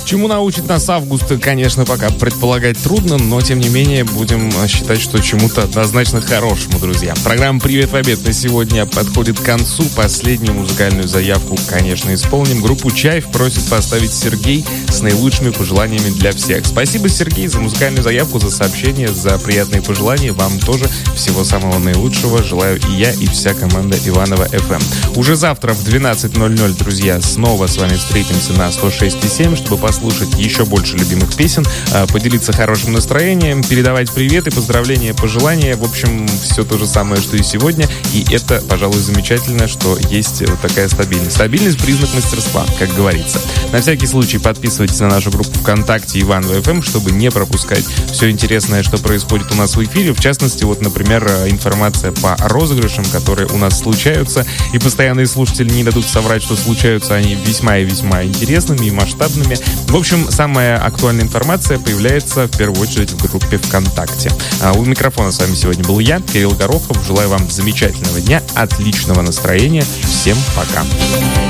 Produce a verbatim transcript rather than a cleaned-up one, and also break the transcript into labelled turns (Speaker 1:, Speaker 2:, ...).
Speaker 1: Чему научит нас август, конечно, пока предполагать трудно, но, тем не менее, будем считать, что чему-то однозначно хорошему, друзья. Программа «Привет в обед» на сегодня подходит к концу. Последнюю музыкальную заявку, конечно, исполним. Группу «Чайф» просит поставить Сергей с наилучшими пожеланиями для всех. Спасибо, Сергей, за музыкальную заявку, за сообщение, за приятные пожелания. Вам тоже всего самого наилучшего желаю и я, и вся команда Иваново эф эм. Уже завтра в двенадцать ноль ноль, друзья, снова с вами встретимся на сто шесть и семь, чтобы послушать еще больше любимых песен, поделиться хорошим настроением, передавать приветы, поздравления, пожелания. В общем, все то же самое, что и сегодня. И это, пожалуй, замечательно, что есть вот такая стабильность. Стабильность — признак мастерства, как говорится. На всякий случай подписывайтесь на нашу группу ВКонтакте Иваново эф эм, чтобы не пропускать все интересное, что происходит у нас в эфире. В частности, вот, например, информация по розыгрышам, которые у нас случаются. И постоянные слушатели не дадут соврать, что случаются они весьма и весьма интересными и масштабными. В общем, самая актуальная информация появляется в первую очередь в группе ВКонтакте. А у микрофона с вами сегодня был я, Кирилл Горохов. Желаю вам замечательного дня, отличного настроения. Всем пока.